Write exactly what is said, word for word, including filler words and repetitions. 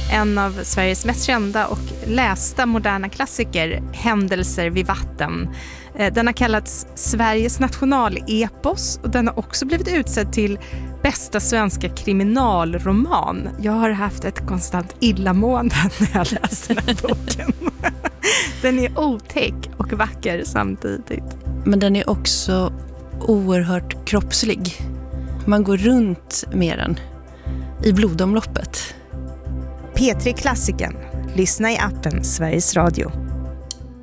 en av Sveriges mest kända och lästa moderna klassiker, Händelser vid vatten. Den har kallats Sveriges nationalepos och den har också blivit utsedd till bästa svenska kriminalroman. Jag har haft ett konstant illamående när jag läst den här boken. Den är otäck och vacker samtidigt. Men den är också oerhört kroppslig. Man går runt med den i blodomloppet. P tre Klassiken. Lyssna i appen Sveriges Radio.